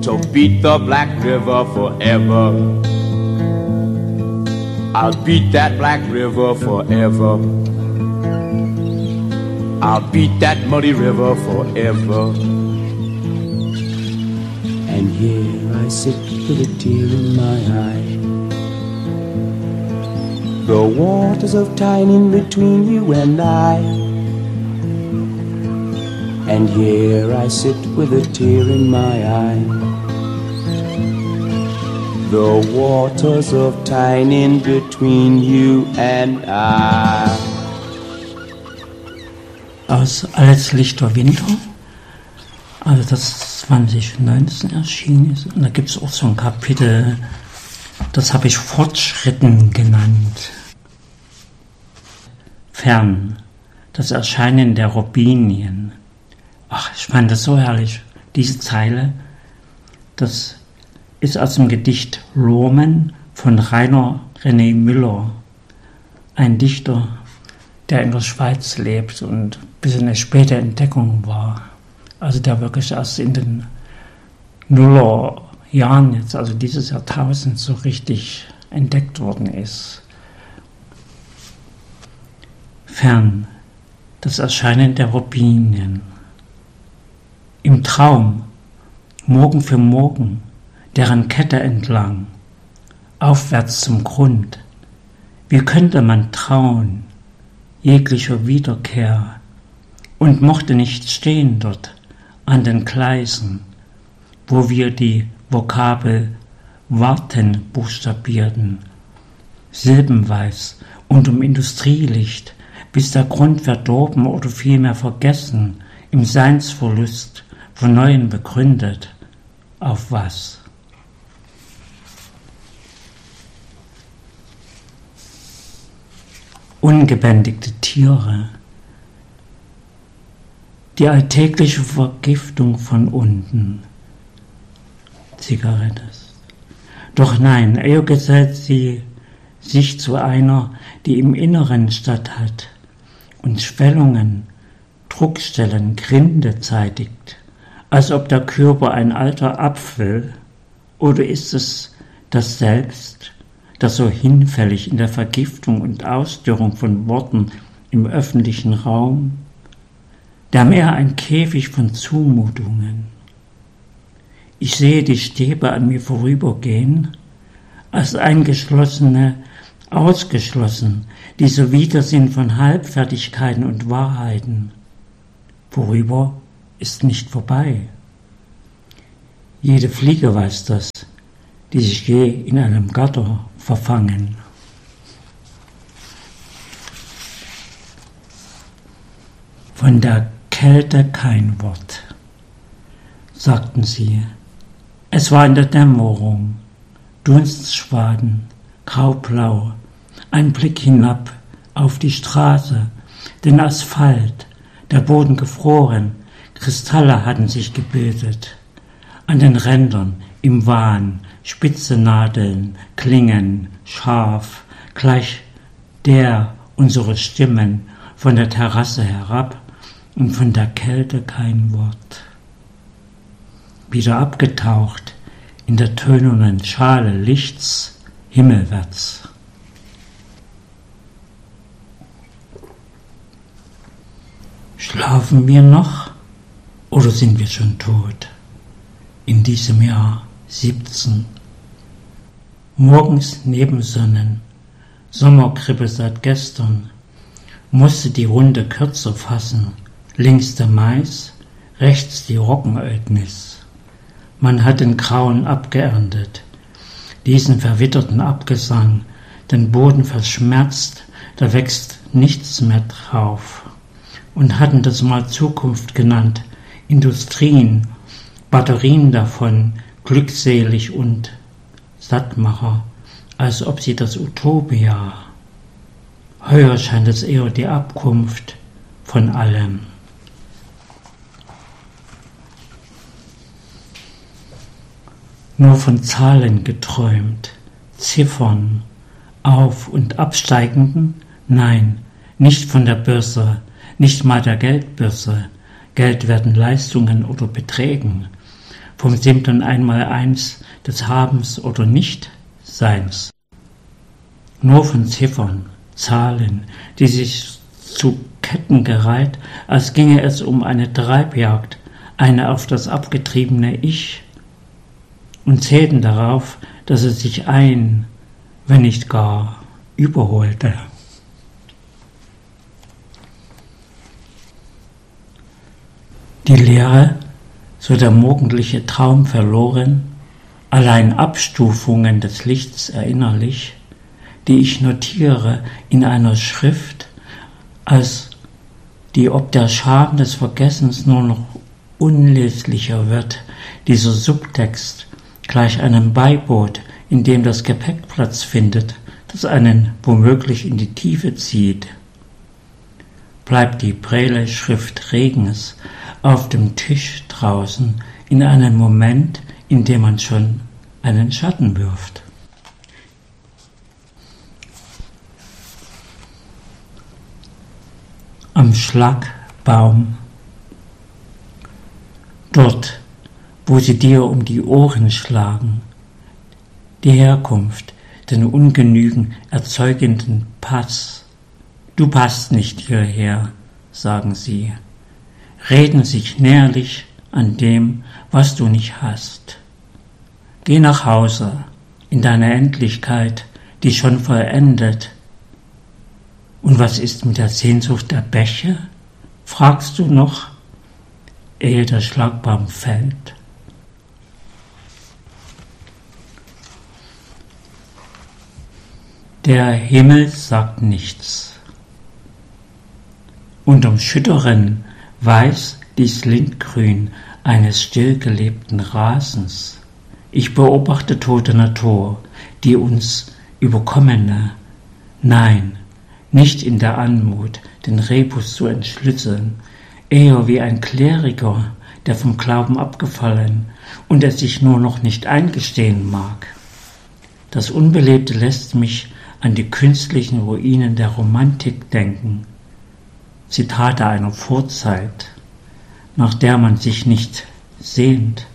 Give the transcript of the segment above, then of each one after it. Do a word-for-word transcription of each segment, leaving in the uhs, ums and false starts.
to beat the Black River forever. I'll beat that Black River forever. I'll beat that muddy river forever. And here I sit with a tear in my eye. The waters of time in between you and I. And here I sit with a tear in my eye. The waters of time in between you and I. Aus Alles Lichter Winter, also das zwanzig neunzehn erschienen ist. Und da gibt es auch so ein Kapitel, das habe ich Fortschritten genannt. Fern, das Erscheinen der Robinien. Ach, ich fand das so herrlich. Diese Zeile, das ist aus dem Gedicht Lomen von Rainer René Müller, ein Dichter, der in der Schweiz lebt und ein bisschen eine späte Entdeckung war. Also der wirklich erst in den Nullerjahren jetzt, also dieses Jahrtausend, so richtig entdeckt worden ist. Fern, das Erscheinen der Robinien. Im Traum, Morgen für Morgen, deren Kette entlang, aufwärts zum Grund. Wie könnte man trauen, jeglicher Wiederkehr, und mochte nicht stehen dort an den Gleisen, wo wir die Vokabel warten buchstabierten, silbenweis und um Industrielicht, bis der Grund verdorben oder vielmehr vergessen, im Seinsverlust von Neuem begründet, auf was? Ungebändigte Tiere, die alltägliche Vergiftung von unten, Zigarette. Doch nein, eher gesellt sie sich zu einer, die im Inneren statt hat und Schwellungen, Druckstellen, Grinde zeitigt, als ob der Körper ein alter Apfel, oder ist es das Selbst, das so hinfällig in der Vergiftung und Ausdürrung von Worten im öffentlichen Raum, der mehr ein Käfig von Zumutungen. Ich sehe die Stäbe an mir vorübergehen, als Eingeschlossene ausgeschlossen, die so wider sind von Halbfertigkeiten und Wahrheiten. Vorüber ist nicht vorbei. Jede Fliege weiß das, die sich je in einem Gatter verfangen. Von der Kälte kein Wort, sagten sie. Es war in der Dämmerung, Dunstschwaden, graublau, ein Blick hinab auf die Straße, den Asphalt, der Boden gefroren, Kristalle hatten sich gebildet. An den Rändern, im Wahn, spitze Nadeln, Klingen, scharf, gleich der unsere Stimmen von der Terrasse herab und von der Kälte kein Wort. Wieder abgetaucht in der tönenden Schale Lichts himmelwärts. Schlafen wir noch oder sind wir schon tot? In diesem Jahr siebzehn. Morgens Nebensonnen, Sommerkrippe seit gestern, musste die Runde kürzer fassen, links der Mais, rechts die Roggenödnis. Man hat den Grauen abgeerntet, diesen verwitterten Abgesang, den Boden verschmerzt, da wächst nichts mehr drauf. Und hatten das mal Zukunft genannt, Industrien, Batterien davon, glückselig und Sattmacher, als ob sie das Utopia. Heuer scheint es eher die Abkunft von allem. Nur von Zahlen geträumt, Ziffern, auf- und absteigenden? Nein, nicht von der Börse, nicht mal der Geldbörse. Geld werden Leistungen oder Beträgen. vom siebten Einmaleins des Habens oder Nichtseins. Nur von Ziffern, Zahlen, die sich zu Ketten gereiht, als ginge es um eine Treibjagd, eine auf das abgetriebene Ich, und zählten darauf, dass es sich ein, wenn nicht gar, überholte. Die Lehre, so der morgendliche Traum verloren, allein Abstufungen des Lichts erinnerlich, die ich notiere in einer Schrift, als die ob der Scham des Vergessens nur noch unleslicher wird, dieser Subtext gleich einem Beiboot, in dem das Gepäck Platz findet, das einen womöglich in die Tiefe zieht. Bleibt die prelle Schrift Regens auf dem Tisch draußen in einem Moment, in dem man schon einen Schatten wirft. Am Schlagbaum, dort, wo sie dir um die Ohren schlagen, die Herkunft, den Ungenügen erzeugenden Pass. Du passt nicht hierher, sagen sie, reden sich näherlich an dem, was du nicht hast. Geh nach Hause, in deine Endlichkeit, die schon vollendet. Und was ist mit der Sehnsucht der Bäche? Fragst du noch, ehe der Schlagbaum fällt. Der Himmel sagt nichts. Unterm schütteren Weiß dies Lindgrün eines stillgelebten Rasens. Ich beobachte tote Natur, die uns überkommene, nein, nicht in der Anmut, den Rebus zu entschlüsseln, eher wie ein Kleriker, der vom Glauben abgefallen und es sich nur noch nicht eingestehen mag. Das Unbelebte lässt mich an die künstlichen Ruinen der Romantik denken, Zitate einer Vorzeit, nach der man sich nicht sehnt.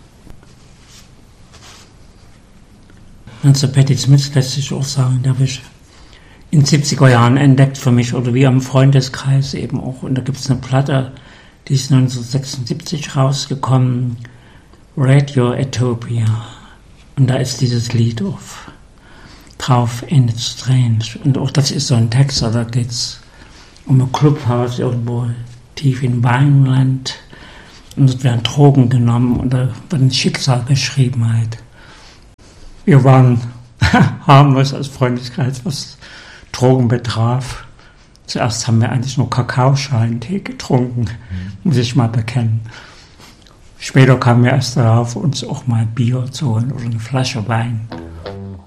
Sir Patti Smith lässt sich auch sagen, der habe ich in den siebziger Jahren entdeckt für mich oder wie am Freundeskreis eben auch. Und da gibt es eine Platte, die ist neunzehnhundertsechsundsiebzig rausgekommen, Radio Utopia. Und da ist dieses Lied auf, drauf, Ain't It Strange. Und auch das ist so ein Text, da geht es um ein Clubhaus irgendwo tief in Weinland. Und dort werden Drogen genommen und da wird ein Schicksal beschrieben halt. Wir waren harmlos als Freundeskreis, was Drogen betraf. Zuerst haben wir eigentlich nur Kakaoschalen-Tee getrunken, mhm. muss ich mal bekennen. Später kamen wir erst darauf, uns auch mal Bier zu holen oder eine Flasche Wein.